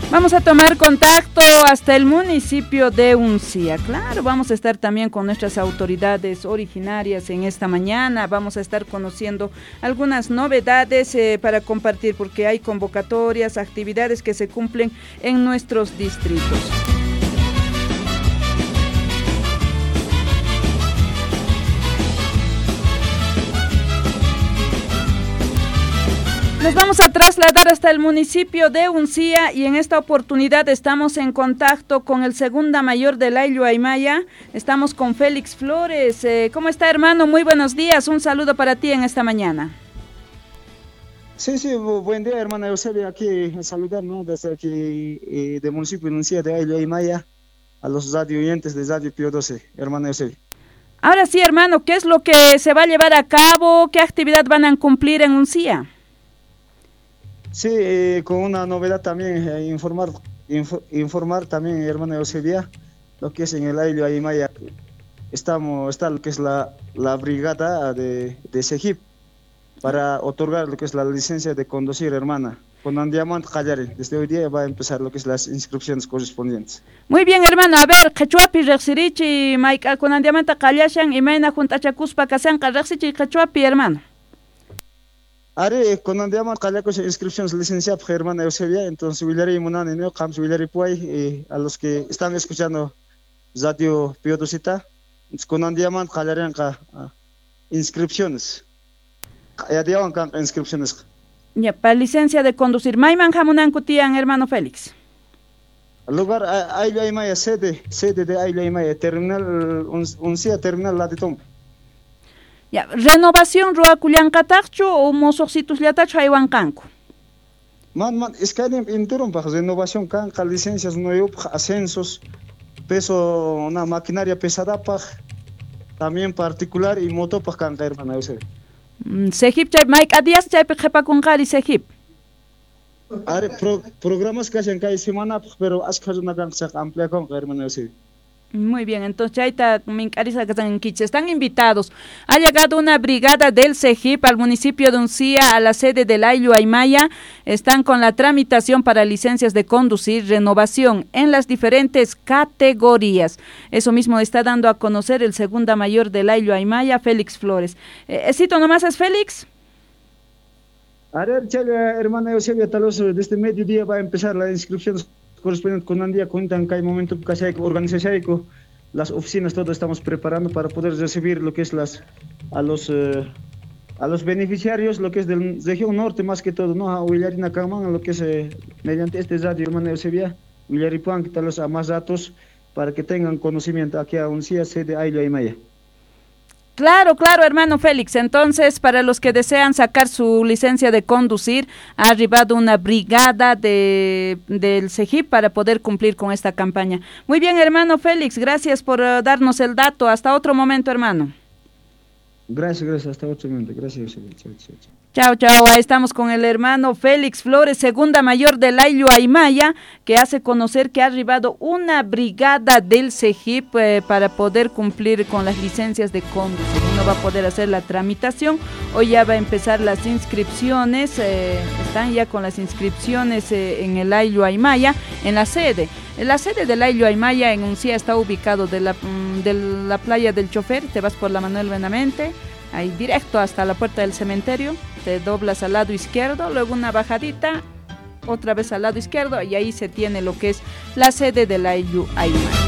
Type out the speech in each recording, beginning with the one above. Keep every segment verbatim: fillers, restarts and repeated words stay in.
Vamos a tomar contacto hasta el municipio de Uncía. Claro, vamos a estar también con nuestras autoridades originarias en esta mañana. Vamos a estar conociendo algunas novedades eh, para compartir, porque hay convocatorias, actividades que se cumplen en nuestros distritos. Nos vamos a trasladar hasta el municipio de Uncía y en esta oportunidad estamos en contacto con el segunda mayor del Ayllu Aymaya. Estamos con Félix Flores. Eh, ¿Cómo está, hermano? Muy buenos días. Un saludo para ti en esta mañana. Sí, sí, buen día, hermana Eusebia. Aquí saludar, ¿no? Desde aquí eh, del municipio de Uncía de Ayllu Aymaya a los radio oyentes de Radio Pío doce, hermana Eusebia. Ahora sí, hermano, ¿qué es lo que se va a llevar a cabo? ¿Qué actividad van a cumplir en Uncía? Sí, eh, con una novedad también, eh, informar, inf- informar también, hermana Eusebia, lo que es en el Ayllu Aymaya. Estamos, está lo que es la, la brigada de, de SEGIP para otorgar lo que es la licencia de conducir, hermana. Con Andiamant Callari, desde hoy día va a empezar lo que es las inscripciones correspondientes. Muy bien, hermano, a ver, Quechuapi, Rexirichi, Maika, con Andiamant Callashan y Maina Juntachakuspa, Casanca, Rexichi, Quechuapi, hermano. Are con andiamo calacos inscripciones licenciado hermana Eusebia, entonces Willeri Munani no Cams Willeri Puay, a los que están escuchando Radio Pío doce, con andiamo calaran inscripciones. Ya diaban can inscripciones. Ya, para licencia de conducir. Maiman Jamunan Cutian, hermano Félix. Lugar Ayllu Aymaya, sede, sede de Ayllu Aymaya, terminal Uncía, terminal Latitom. Ya, renovación Rua Culiancatacho o Mosoxitus Liatacho Ayhuancanco. Man, man, es que hay interrumpa, renovación canca, licencias nuevas, ascensos, peso, una maquinaria pesada, pa, también particular y moto para canca, hermana Eusebia. Sejip chay, Mike Adias chay, pejepa con cari Sejip. Are, pro, programas que hacen cada semana, pero has que una cancha amplia con hermana Eusebia. Muy bien, entonces ya está, están invitados. Ha llegado una brigada del SEGIP al municipio de Uncía, a la sede del Ayllu Aymaya. Están con la tramitación para licencias de conducir, renovación en las diferentes categorías. Eso mismo está dando a conocer el segunda mayor del Ayllu Aymaya, Félix Flores. Eh, ¿Cito nomás es Félix? A ver, hermana Eusebia, tal vez desde mediodía va a empezar la inscripción correspondiente con Andía, cuentan que hay momento que se hay que organizar las oficinas, todo estamos preparando para poder recibir lo que es las a los eh, a los beneficiarios, lo que es de la región norte más que todo, no a Willarina Camán, lo que es eh, mediante este radio hermana Eusebia, Willaripuan, que tal vez a más datos para que tengan conocimiento aquí a Uncía, sede Ayllu Aymaya. Claro, claro, hermano Félix. Entonces, para los que desean sacar su licencia de conducir, ha arribado una brigada de del SEGIP para poder cumplir con esta campaña. Muy bien, hermano Félix, gracias por uh, darnos el dato. Hasta otro momento, hermano. Gracias, gracias, hasta otro momento. Gracias. Chao, chao, chao. Chao, chao, ahí estamos con el hermano Félix Flores, segunda mayor del Ayllu Aymaya, que hace conocer que ha arribado una brigada del SEGIP eh, para poder cumplir con las licencias de conducir. Uno va a poder hacer la tramitación, hoy ya va a empezar las inscripciones, eh, están ya con las inscripciones eh, en el Ayllu Aymaya, en la sede. En la sede del Ayllu Aymaya en Uncía está ubicado de la, mm, de la playa del Chofer, te vas por la Manuel Benavente, ahí directo hasta la puerta del cementerio, te doblas al lado izquierdo, luego una bajadita, otra vez al lado izquierdo y ahí se tiene lo que es la sede del Ayllu Aymaya.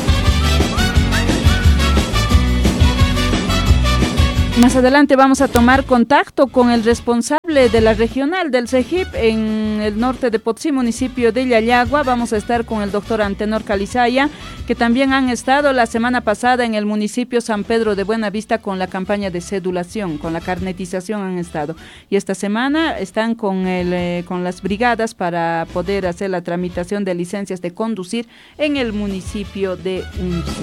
Más adelante vamos a tomar contacto con el responsable de la regional del SEGIP en el norte de Potosí, municipio de Yayagua. Vamos a estar con el doctor Antenor Calizaya, que también han estado la semana pasada en el municipio San Pedro de Buenavista con la campaña de cedulación, con la carnetización han estado. Y esta semana están con, el, eh, con las brigadas para poder hacer la tramitación de licencias de conducir en el municipio de Uncía.